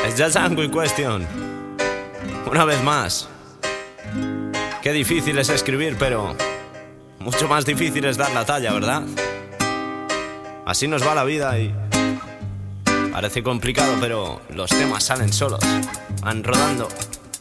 Es Django Question. Una vez más. Qué difícil es escribir, pero mucho más difícil es dar la talla, ¿verdad? Así nos va la vida y parece complicado, pero los temas salen solos, van rodando.